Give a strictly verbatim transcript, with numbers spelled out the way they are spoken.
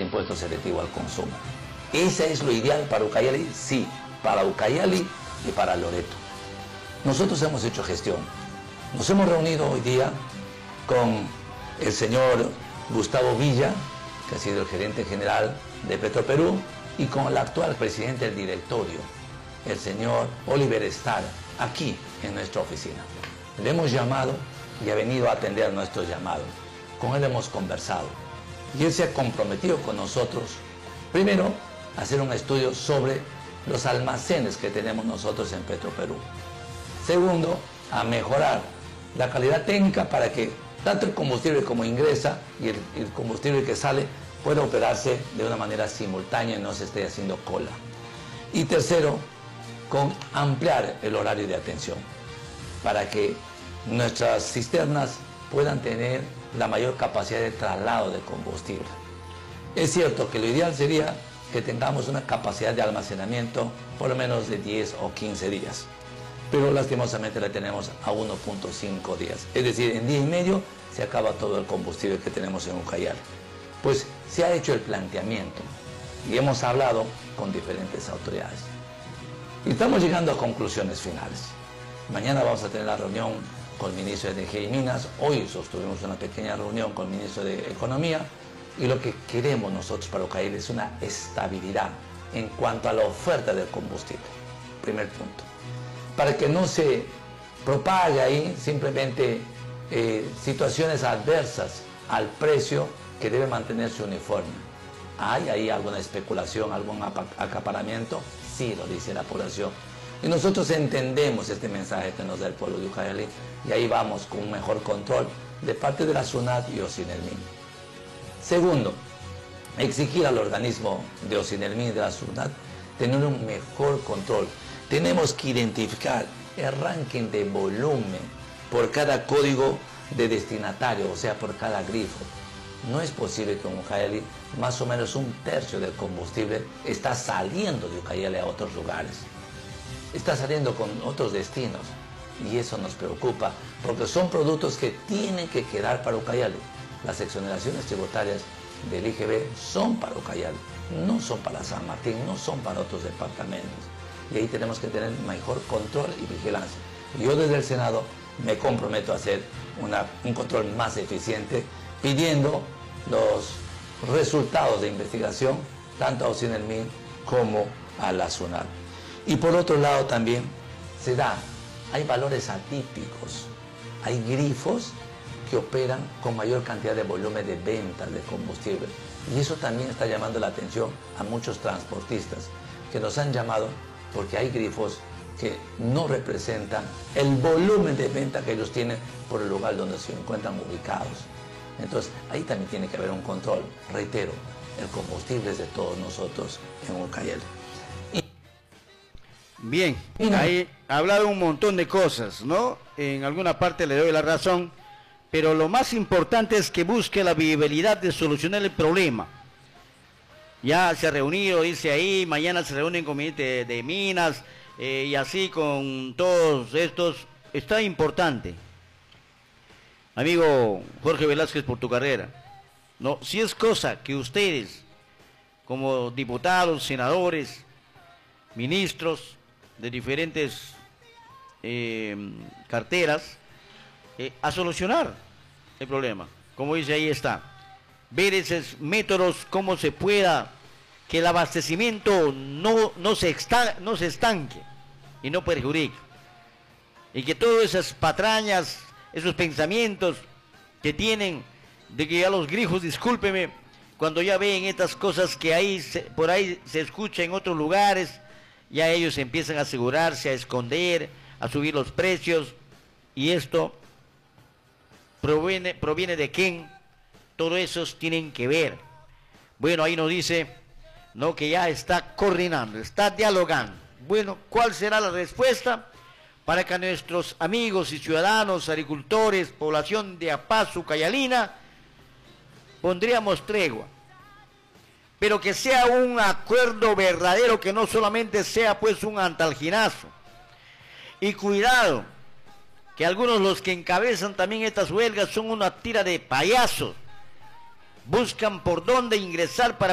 impuesto selectivo al consumo. ¿Ese es lo ideal para Ucayali? Sí, para Ucayali y para Loreto. Nosotros hemos hecho gestión. Nos hemos reunido hoy día con el señor Gustavo Villa, que ha sido el gerente general de Petroperú, y con el actual presidente del directorio, el señor Oliver Starr, aquí en nuestra oficina. Le hemos llamado y ha venido a atender nuestro llamado. Con él hemos conversado y él se ha comprometido con nosotros, primero, a hacer un estudio sobre los almacenes que tenemos nosotros en Petroperú. Segundo, a mejorar la calidad técnica para que tanto el combustible como ingresa y el, el combustible que sale pueda operarse de una manera simultánea y no se esté haciendo cola. Y tercero, con ampliar el horario de atención para que nuestras cisternas puedan tener la mayor capacidad de traslado de combustible. Es cierto que lo ideal sería que tengamos una capacidad de almacenamiento por lo menos de diez o quince días, pero lastimosamente la tenemos a uno punto cinco días, es decir, en día y medio se acaba todo el combustible que tenemos en Ucayali. Pues se ha hecho el planteamiento y hemos hablado con diferentes autoridades y estamos llegando a conclusiones finales. Mañana vamos a tener la reunión con el ministro de Energía y Minas, hoy sostuvimos una pequeña reunión con el ministro de Economía, y lo que queremos nosotros para Ucayali es una estabilidad en cuanto a la oferta del combustible, primer punto, para que no se propague ahí simplemente eh, situaciones adversas al precio que debe mantenerse uniforme. ¿Hay ahí alguna especulación, algún acaparamiento? Sí, lo dice la población. Y nosotros entendemos este mensaje que nos da el pueblo de Ucayali y ahí vamos con un mejor control de parte de la SUNAT y Ocinelmin. Segundo, exigir al organismo de Ocinelmin y de la SUNAT tener un mejor control. Tenemos que identificar el ranking de volumen por cada código de destinatario, o sea, por cada grifo. No es posible que en Ucayali más o menos un tercio del combustible está saliendo de Ucayali a otros lugares. Está saliendo con otros destinos y eso nos preocupa porque son productos que tienen que quedar para Ucayali. Las exoneraciones tributarias del I G B son para Ucayali, no son para San Martín, no son para otros departamentos. Y ahí tenemos que tener mejor control y vigilancia. Yo desde el Senado me comprometo a hacer una, un control más eficiente, pidiendo los resultados de investigación tanto a Ocinelmin como a la SUNAT. Y por otro lado también se da, hay valores atípicos, hay grifos que operan con mayor cantidad de volumen de ventas de combustible. Y eso también está llamando la atención a muchos transportistas que nos han llamado porque hay grifos que no representan el volumen de venta que ellos tienen por el lugar donde se encuentran ubicados. Entonces, ahí también tiene que haber un control. Reitero, el combustible es de todos nosotros en Ucayali. Bien, ahí ha hablado un montón de cosas, ¿no? En alguna parte le doy la razón, pero lo más importante es que busque la viabilidad de solucionar el problema. Ya se ha reunido, dice ahí, mañana se reúnen con el de, de Minas, eh, y así con todos estos. Está importante. Amigo Jorge Velázquez, por tu carrera, ¿no? Si es cosa que ustedes, como diputados, senadores, ministros de diferentes eh, carteras, eh, a solucionar el problema. Como dice, ahí está. Ver esos métodos, cómo se pueda que el abastecimiento no, no, se, exta, no se estanque y no perjudique. Y que todas esas patrañas, esos pensamientos que tienen de que ya los grifos, discúlpeme, cuando ya ven estas cosas que ahí se, por ahí se escucha en otros lugares, ya ellos empiezan a asegurarse, a esconder, a subir los precios, y esto proviene, proviene de quién. Todos esos tienen que ver. Bueno, ahí nos dice, no, que ya está coordinando, está dialogando. Bueno, ¿cuál será la respuesta? Para que nuestros amigos y ciudadanos, agricultores, población de Apaz, Ucayalina, pondríamos tregua. Pero que sea un acuerdo verdadero, que no solamente sea pues un antalginazo. Y cuidado, que algunos los que encabezan también estas huelgas son una tira de payasos. Buscan por dónde ingresar para